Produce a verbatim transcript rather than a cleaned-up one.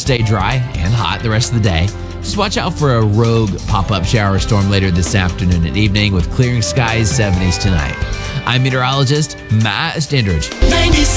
stay dry and hot the rest of the day. Just watch out for a rogue pop-up shower storm later this afternoon and evening with clearing skies, seventies tonight. I'm meteorologist Matt Standridge.